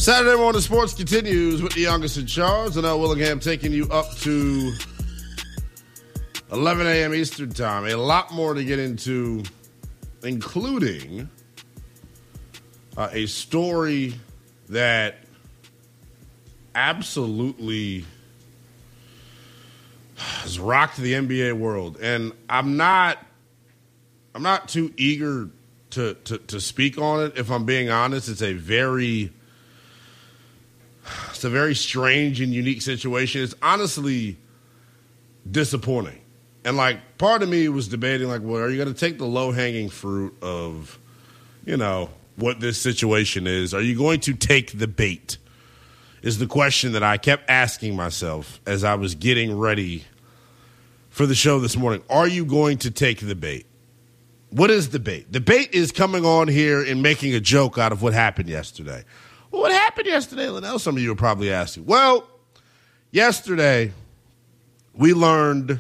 Saturday Morning Sports continues with the youngest in charge. Linnell Willingham taking you up to 11 a.m. Eastern Time. A lot more to get into, including a story that absolutely has rocked the NBA world. And I'm not too eager to speak on it, if I'm being honest. It's a very strange and unique situation. It's honestly disappointing. And, like, part of me was debating, like, well, are you going to take the low-hanging fruit of, what this situation is? Are you going to take the bait? Is the question that I kept asking myself as I was getting ready for the show this morning. Are you going to take the bait? What is the bait? The bait is coming on here and making a joke out of what happened yesterday. Well, what happened yesterday, Linnell? Some of you are probably asking. Well, yesterday we learned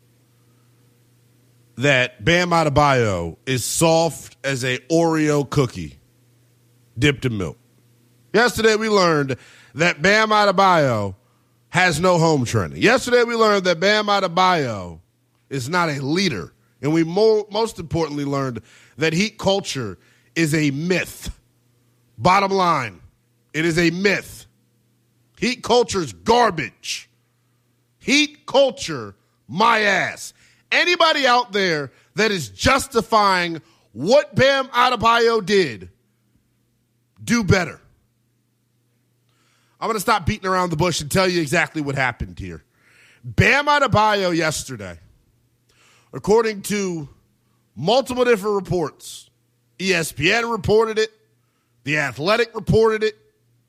that Bam Adebayo is soft as a Oreo cookie dipped in milk. Yesterday we learned that Bam Adebayo has no home training. Yesterday we learned that Bam Adebayo is not a leader. And we most importantly learned that Heat culture is a myth. Bottom line, it is a myth. Heat culture's garbage. Heat culture, my ass. Anybody out there that is justifying what Bam Adebayo did, do better. I'm going to stop beating around the bush and tell you exactly what happened here. Bam Adebayo yesterday, according to multiple different reports, ESPN reported it, The Athletic reported it,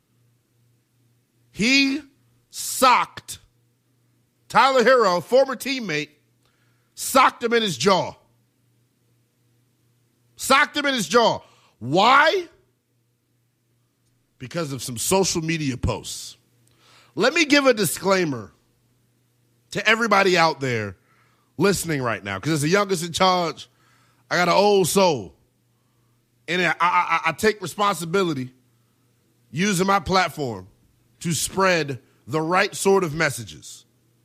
he socked Tyler Hero, former teammate, socked him in his jaw. Socked him in his jaw. Why? Because of some social media posts. Let me give a disclaimer to everybody out there listening right now, because as the youngest in charge, I got an old soul. And I take responsibility using my platform to spread the right sort of messages.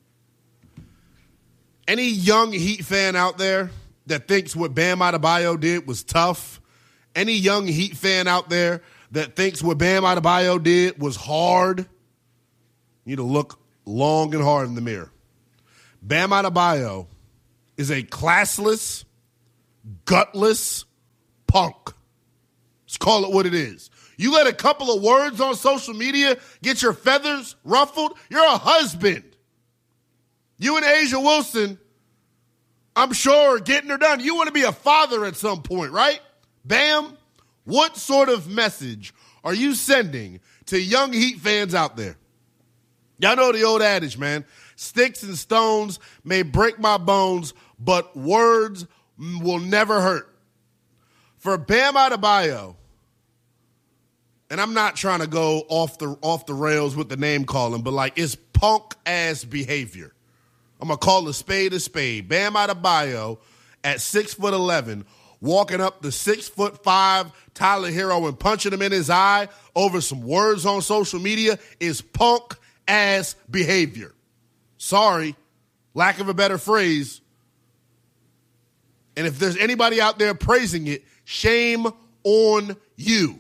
Any young Heat fan out there that thinks what Bam Adebayo did was tough, any young Heat fan out there that thinks what Bam Adebayo did was hard, you need to look long and hard in the mirror. Bam Adebayo is a classless, gutless punk. Let's call it what it is. You let a couple of words on social media get your feathers ruffled, you're a husband. You and Asia Wilson, I'm sure, are getting her done. You want to be a father at some point, right? Bam, what sort of message are you sending to young Heat fans out there? Y'all know the old adage, man. Sticks and stones may break my bones, but words will never hurt. For Bam Adebayo, and I'm not trying to go off the rails with the name calling, but like it's punk ass behavior. I'm gonna call a spade a spade. Bam Adebayo at 6'11", walking up the 6'5" Tyler Hero and punching him in his eye over some words on social media is punk ass behavior. Sorry, lack of a better phrase. And if there's anybody out there praising it, shame on you.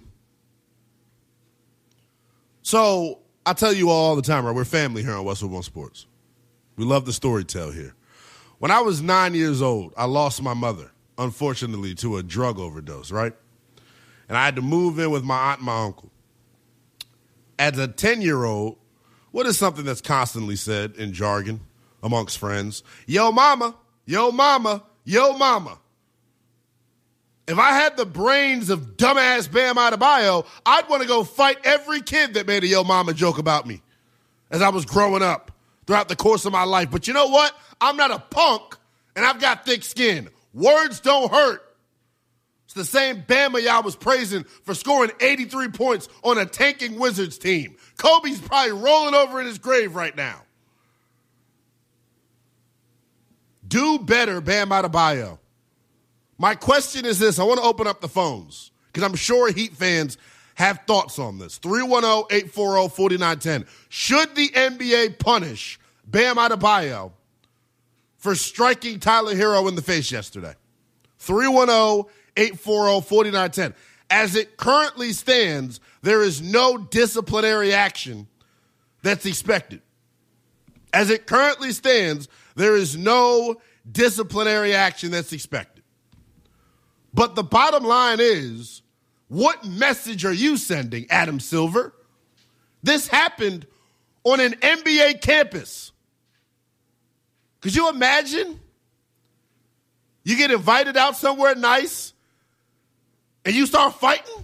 So I tell you all the time, right? We're family here on Westwood One Sports. We love the storytell here. When I was 9 years old, I lost my mother, unfortunately, to a drug overdose, right? And I had to move in with my aunt and my uncle. As a 10-year-old, what is something that's constantly said in jargon amongst friends? Yo, mama, yo, mama, yo, mama. If I had the brains of dumbass Bam Adebayo, I'd want to go fight every kid that made a yo mama joke about me as I was growing up throughout the course of my life. But you know what? I'm not a punk, and I've got thick skin. Words don't hurt. It's the same Bama y'all was praising for scoring 83 points on a tanking Wizards team. Kobe's probably rolling over in his grave right now. Do better, Bam Adebayo. My question is this. I want to open up the phones because I'm sure Heat fans have thoughts on this. 310-840-4910. Should the NBA punish Bam Adebayo for striking Tyler Hero in the face yesterday? 310-840-4910. As it currently stands, there is no disciplinary action that's expected. As it currently stands, there is no disciplinary action that's expected. But the bottom line is, what message are you sending, Adam Silver? This happened on an NBA campus. Could you imagine? You get invited out somewhere nice and you start fighting?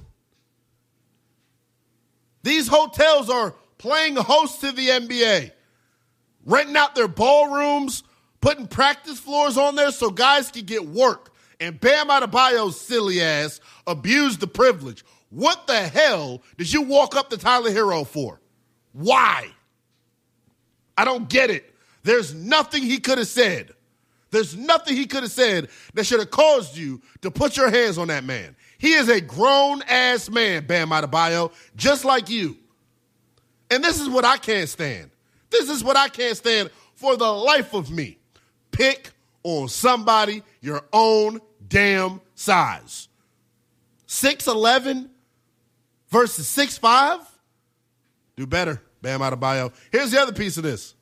These hotels are playing host to the NBA, renting out their ballrooms, putting practice floors on there so guys can get work. And Bam Adebayo's silly ass abused the privilege. What the hell did you walk up to Tyler Hero for? Why? I don't get it. There's nothing he could have said. There's nothing he could have said that should have caused you to put your hands on that man. He is a grown-ass man, Bam Adebayo, just like you. And this is what I can't stand. This is what I can't stand for the life of me. Pick on somebody your own damn size. 6'11" versus 6'5"? Do better, Bam Adebayo. Here's the other piece of this.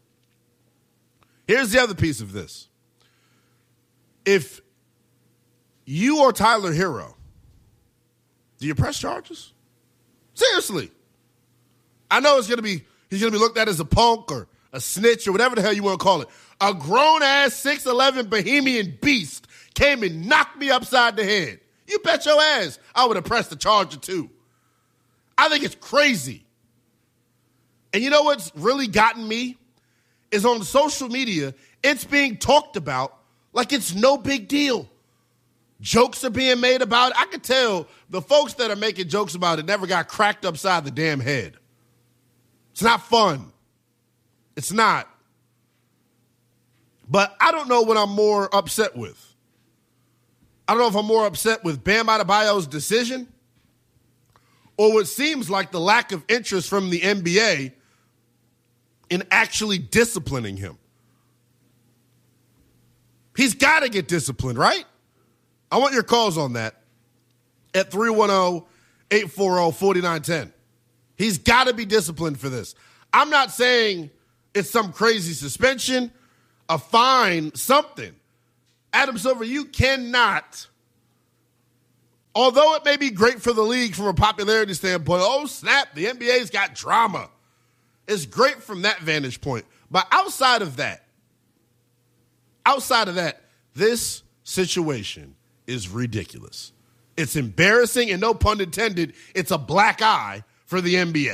If you are Tyler Hero, do you press charges? Seriously. I know he's gonna be looked at as a punk or a snitch or whatever the hell you want to call it. A grown-ass 6'11" Bohemian beast came and knocked me upside the head. You bet your ass I would have pressed the charger too. I think it's crazy. And you know what's really gotten me? Is on social media, it's being talked about like it's no big deal. Jokes are being made about it. I can tell the folks that are making jokes about it never got cracked upside the damn head. It's not fun. It's not. But I don't know what I'm more upset with. I don't know if I'm more upset with Bam Adebayo's decision or what seems like the lack of interest from the NBA in actually disciplining him. He's got to get disciplined, right? I want your calls on that at 310-840-4910. He's got to be disciplined for this. I'm not saying it's some crazy suspension, a fine, something. Adam Silver, you cannot, although it may be great for the league from a popularity standpoint, oh snap, the NBA's got drama. It's great from that vantage point. But outside of that, this situation is ridiculous. It's embarrassing, and no pun intended, it's a black eye for the NBA.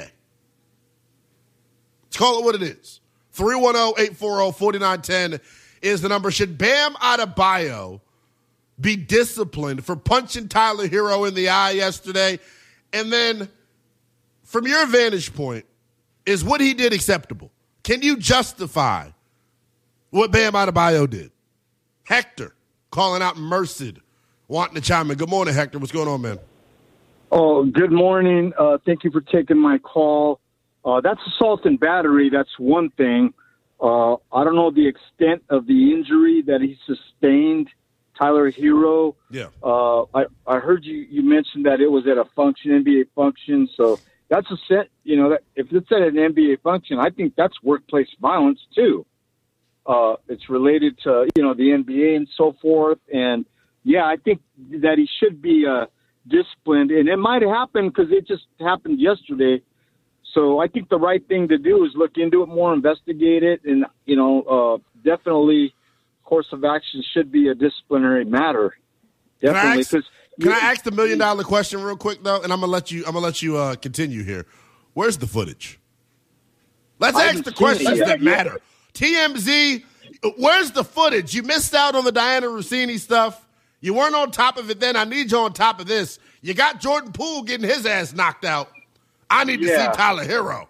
Let's call it what it is. 310-840-4910 is the number. Should Bam Adebayo be disciplined for punching Tyler Hero in the eye yesterday? And then, from your vantage point, is what he did acceptable? Can you justify what Bam Adebayo did? Hector calling out Merced, wanting to chime in. Good morning, Hector. What's going on, man? Oh, good morning. Thank you for taking my call. That's assault and battery. That's one thing. I don't know the extent of the injury that he sustained, Tyler Hero. Yeah. I heard you mentioned that it was at a function, NBA function. So that's a set. You know, that if it's at an NBA function, I think that's workplace violence too. It's related to the NBA and so forth. And yeah, I think that he should be disciplined. And it might happen because it just happened yesterday. So I think the right thing to do is look into it more, investigate it, and definitely course of action should be a disciplinary matter. Definitely. Can I ask the $1 million question real quick though? And I'm gonna let you continue here. Where's the footage? Let's ask the questions that matter. TMZ, where's the footage? You missed out on the Diana Rossini stuff. You weren't on top of it then. I need you on top of this. You got Jordan Poole getting his ass knocked out. I need to see Tyler Hero.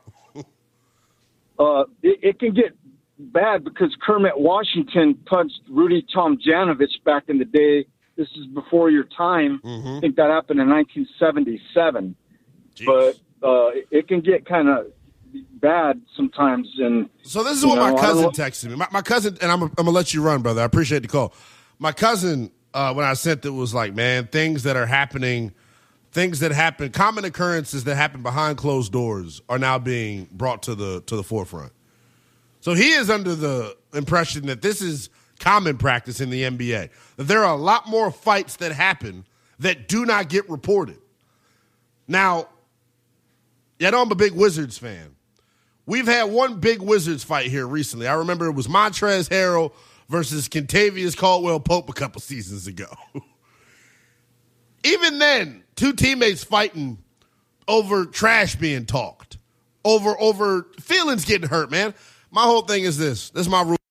It can get bad because Kermit Washington punched Rudy Tomjanovich back in the day. This is before your time. Mm-hmm. I think that happened in 1977. but it can get kind of bad sometimes. And so this is what my cousin texted me. My cousin, and I'm gonna let you run, brother. I appreciate the call. My cousin, when I sent it, was like, man, things that are happening, things that happen, common occurrences that happen behind closed doors are now being brought to the forefront. So he is under the impression that this is common practice in the NBA. That there are a lot more fights that happen that do not get reported. Now, you know I'm a big Wizards fan. We've had one big Wizards fight here recently. I remember it was Montrezl Harrell versus Kentavious Caldwell-Pope a couple seasons ago. Even then, two teammates fighting over trash being talked, over feelings getting hurt, man. My whole thing is this. This is my rule.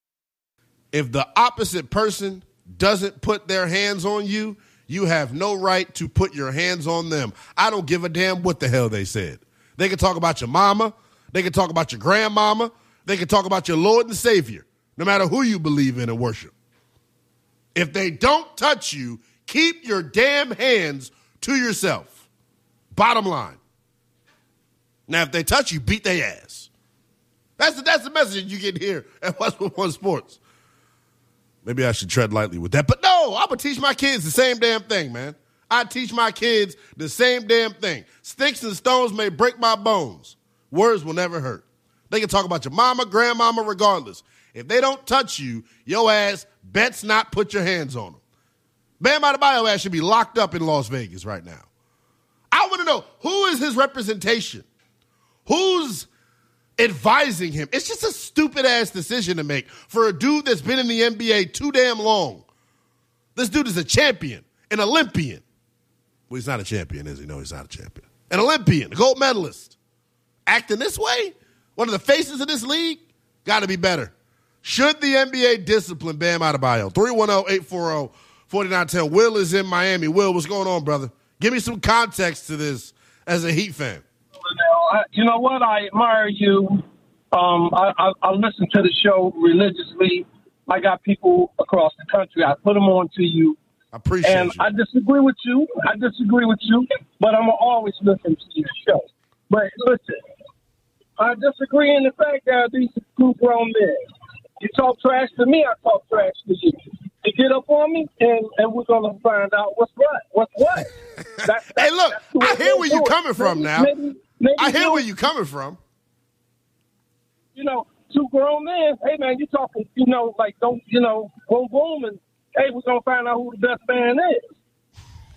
If the opposite person doesn't put their hands on you, you have no right to put your hands on them. I don't give a damn what the hell they said. They can talk about your mama. They can talk about your grandmama. They can talk about your Lord and Savior, no matter who you believe in and worship. If they don't touch you, keep your damn hands to yourself. Bottom line. Now, if they touch you, beat their ass. That's the message you get here at Westwood One Sports. Maybe I should tread lightly with that. But no, I'm going to teach my kids the same damn thing, man. I teach my kids the same damn thing. Sticks and stones may break my bones. Words will never hurt. They can talk about your mama, grandmama, regardless. If they don't touch you, your ass bets not put your hands on them. Bam Adebayo ass should be locked up in Las Vegas right now. I want to know, who is his representation? Who's advising him? It's just a stupid-ass decision to make for a dude that's been in the NBA too damn long. This dude is a champion, an Olympian. Well, he's not a champion, is he? No, he's not a champion. An Olympian, a gold medalist. Acting this way? One of the faces of this league? Got to be better. Should the NBA discipline Bam Adebayo? 310-840-4910. Will is in Miami. Will, what's going on, brother? Give me some context to this as a Heat fan. You know what? I admire you. I listen to the show religiously. I got people across the country. I put them on to you. I appreciate and you. I disagree with you. But I'm always listen to your show. But listen, I disagree in the fact that these two grown men. You talk trash to me, I talk trash to you. You get up on me, and we're going to find out what's what. Hey, look, I hear where you're coming from now. Maybe I hear where you're coming from. You know, two grown men, hey, man, you talking, like, don't, boom, boom, and, hey, we're going to find out who the best man is.